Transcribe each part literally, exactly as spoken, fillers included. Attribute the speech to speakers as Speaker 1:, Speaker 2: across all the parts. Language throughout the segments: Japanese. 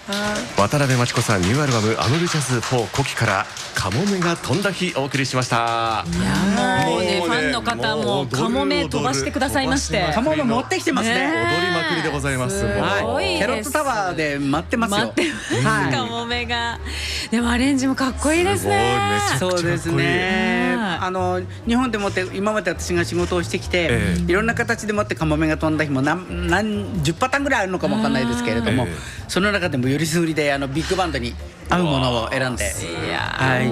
Speaker 1: 渡辺真知子さんニューアルバムアムルジャズフォー古希からカモメが飛んだ日お送りしました。
Speaker 2: いやもうねファンの方もカモメ飛ばしてくださいまして、
Speaker 3: カモメ持ってきてますね。
Speaker 1: 踊りまくりでございます。
Speaker 2: すごいです。
Speaker 3: ケロットタワーで待ってますよ。
Speaker 2: 待ってますカモメが。でもアレンジもかっこいいですね。
Speaker 3: そうですね。あの日本でもって今まで私が仕事をしてきて、いろんな形でもってカモメが飛んだ日も何何十パターンぐらいあるのかもわかんないですけれども、その中でもよりすぐりであのビッグバンドに合うものを選んで、
Speaker 2: いや
Speaker 3: はい、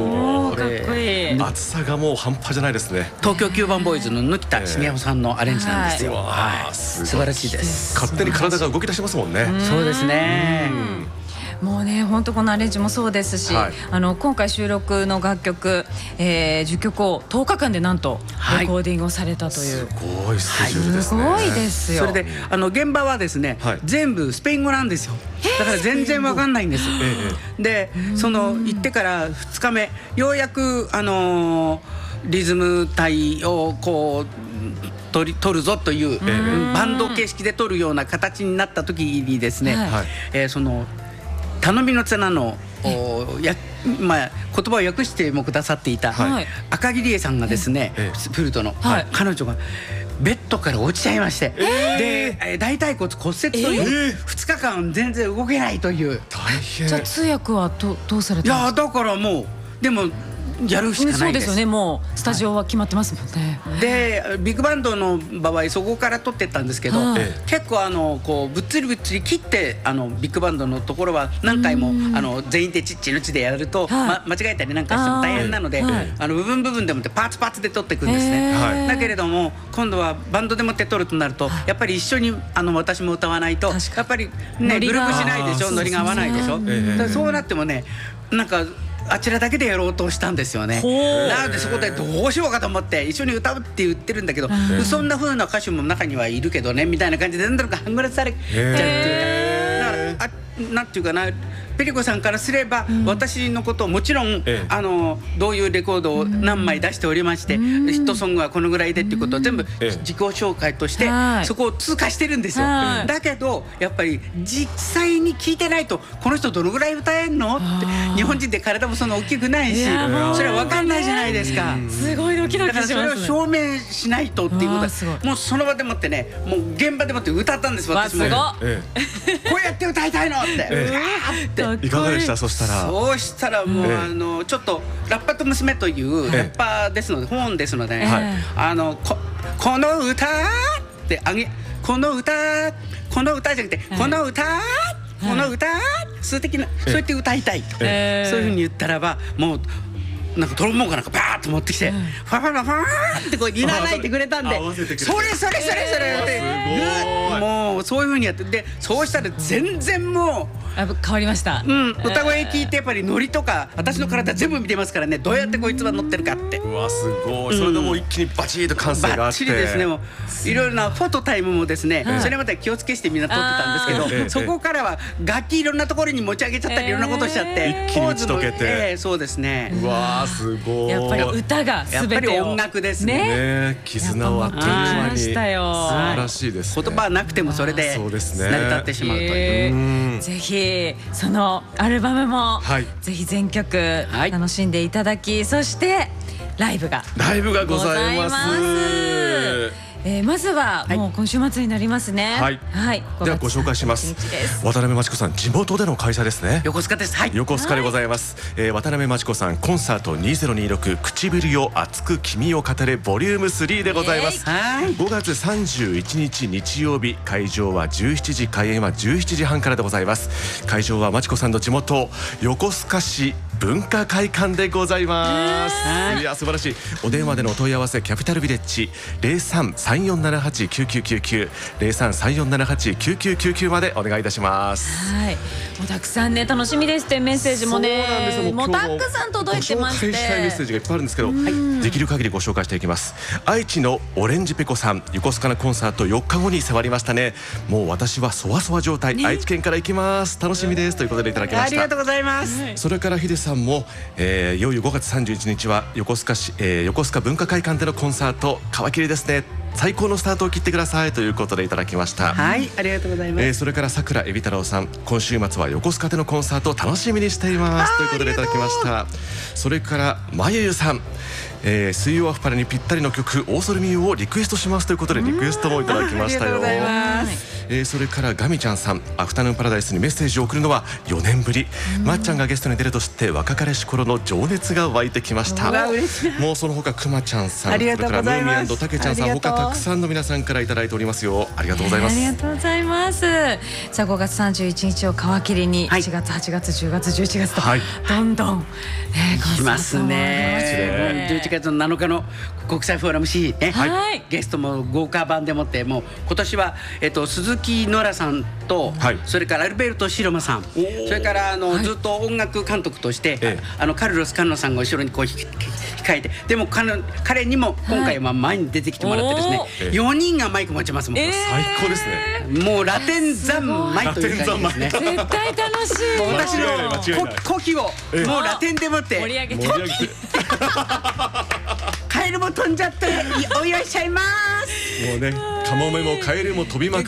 Speaker 2: かっこいい。
Speaker 1: 厚さがもう半端じゃないですね。
Speaker 3: 東京きゅうばんボーイズの貫田重穂さんのアレンジなんですよ。はい、素晴らしいです。
Speaker 1: 勝手に体が動き出しますもんね。
Speaker 3: そうですね。
Speaker 2: もうね本当このアレンジもそうですし、はい、あの今回収録の楽曲、えー、じゅっきょくをとおかかんでなんとレコーディングをされたという、
Speaker 1: はい、すごいスケジュールですね。
Speaker 2: すごいですよ。
Speaker 3: それであの現場はですね、はい、全部スペイン語なんですよ。だから全然わかんないんです。でその行ってからふつかめようやくあのー、リズム隊をこう取り取るぞという、えー、バンド形式で取るような形になった時にですね、はい、えー、その頼みの綱のや、まあ、言葉を訳してもくださっていた、はい、赤木理恵さんがですね、えー、フルートの、はい、彼女がベッドから落ちちゃいまして、えー、で大腿骨骨折という、えー、ふつかかん全然動けないという。
Speaker 1: 大変。
Speaker 2: じゃあ通訳はどどうされたんですか？
Speaker 3: いやだからもうでもやるしかないです。
Speaker 2: そうですよね。もうスタジオは決まってますもんね。
Speaker 3: はい、でビッグバンドの場合そこから撮ってったんですけど、はい、結構あのこうぶっつりぶっつり切ってあのビッグバンドのところは何回もあの全員でチッチのチでやると、はい、ま、間違えたりなんかしても大変なので、はい、あの部分部分でもってパーツパーツで撮っていくんですね。はい、だけれども今度はバンドでもって撮るとなるとやっぱり一緒にあの私も歌わないとやっぱりねグループしないでしょ、ノリが合わないでしょ。そうなってもねなんかあちらだけでやろうとしたんですよね。なのでそこでどうしようかと思って一緒に歌うって言ってるんだけど、そんな風な歌手も中にはいるけどねみたいな感じでなんだろうかはぐらされちゃうっていうか、だからあなんていうかな、ペリコさんからすれば、うん、私のことをもちろん、ええ、あのどういうレコードを何枚出しておりまして、うん、ヒットソングはこのぐらいでっていうことを全部自己紹介として、ええ、そこを通過してるんですよ。だけどやっぱり実際に聞いてないとこの人どのぐらい歌えんのって日本人で体もそんな大きくないし、それは分かんないじゃないですか。
Speaker 2: すごいドキドキしますね。
Speaker 3: だからそれを証明しないとっていうことはもうその場でもってね、もう現場でもって歌ったんです私も。
Speaker 2: え
Speaker 3: え、こうやって歌いたいのって、ええ、うわーって。
Speaker 1: いかがでした？そしたら
Speaker 3: そうしたらもう、ええ、あのちょっとラッパと娘というラッパーですので、ええ、本ですので、ね、はい、あの こ, この歌ってあげこの歌この歌じゃなくて、はい、この歌この歌数的な、ええ、そうやって歌いたいと、ええ、そういうふうに言ったらばもうなんかトロンボーンかなんかバーッと持ってきて、うん、ファファファファーってこういらないてくれたんで、それそれそれそれそれってもうそういう風にやって、でそうしたら全然もう
Speaker 2: 変わりました。
Speaker 3: うん、歌声聞いてやっぱりノリとか私の体全部見てますからね、どうやってこいつは乗ってるかって。
Speaker 1: うわすごい、それでもう一気にバチッと感性があって、
Speaker 3: バッチリですね。もういろいろなフォトタイムもですね、それまで気をつけしてみんな撮ってたんですけど、そこからは楽器いろんなところに持ち上げちゃったりいろんなことしちゃって
Speaker 1: 一気に打ち解けて、
Speaker 3: そうですね。
Speaker 1: うわすごい。
Speaker 2: やっぱり歌が全てを
Speaker 3: やっぱり音楽ですね。
Speaker 1: 絆をあっという間に素晴らしいです。
Speaker 3: 言葉はなくてもそれで成り立ってしまうという。
Speaker 2: ぜひそのアルバムもぜひ全曲楽しんでいただき、そしてライブが
Speaker 1: ライブがございます。
Speaker 2: えー、まずはもう今週末になりますね。はい、はい、
Speaker 1: ではご紹介します。渡辺真知子さん地元での開催ですね。
Speaker 3: 横須賀です。はい、
Speaker 1: 横須賀でございます。はい、えー、渡辺真知子さんコンサートにせんにじゅうろく唇を熱く君を語れボリュームスリーでございます。ごがつさんじゅういちにち日曜日、会場はじゅうしちじ、開演はじゅうしちじはんからでございます。会場は真知子さんの地元横須賀市文化会館でございます。いや素晴らしい。お電話でのお問い合わせキャピタルビレッジ ゼロさん さんよんななはち きゅうきゅうきゅうきゅう ゼロさん さんよんななはち きゅうきゅうきゅうきゅうまでお願いいたします。
Speaker 2: はい、もうたくさんね楽しみですというメッセージもね、もうたくさん届いてまして、
Speaker 1: ご紹介したいメッセージがいっぱいあるんですけど、はい、できる限りご紹介していきます。愛知のオレンジペコさん、横須賀のコンサートよっかごに迫りましたね。もう私はそわそわ状態、ね、愛知県から行きます。楽しみですということでいただきました。あ
Speaker 3: りがとうございます。
Speaker 1: それからヒデさんも、えー、いよいよごがつさんじゅういちにちは横須賀市、えー、横須賀文化会館でのコンサート皮切りですね。 最高のスタートを切ってくださいということでいただきました。
Speaker 3: はい、ありがとうございます。
Speaker 1: えー、それから桜海老太郎さん、今週末は横須賀でのコンサートを楽しみにしていますということでいただきました。それからまゆゆさん、えー、水曜アフパラにぴったりの曲オーソルミューをリクエストしますということでリクエストもいただきましたよ。えー、それからガミちゃんさん、アフタヌーンパラダイスにメッセージを送るのはよねんぶり。まっちゃんがゲストに出ると知って若かりし頃の情熱が湧いてきました。もうその他くまちゃんさん、それからムーミン&たけちゃんさん、他たくさんの皆さんからいただいておりますよ。ありがとうございます。
Speaker 2: ありがとうございます。さあごがつさんじゅういちにちを皮切りにしがつはちがつじゅうがつじゅういちがつとどんどん
Speaker 3: 来ますね。じゅういちがつのなのかの国際フォーラム シー ね、はい、ゲストも豪華版でもってもう今年は、えっと、鈴木ノラさんと、はい、それからアルベルト・シロマさん、それからあの、はい、ずっと音楽監督として、ええ、あのカルロス・カンノさんが後ろにこう控えて、でも彼, 彼にも今回は前に出てきてもらってですね、はい、よにんがマイク持ちますもん、えー、
Speaker 1: 最高ですね。
Speaker 3: もうラテン三昧という感じですね。
Speaker 2: 絶対楽しい。
Speaker 3: もう私の古希をもうラテンでもって
Speaker 2: 盛り上げて
Speaker 3: カエルも飛んじゃってお祝いしちゃいます。
Speaker 1: もうね、カモメもカエルも飛びまく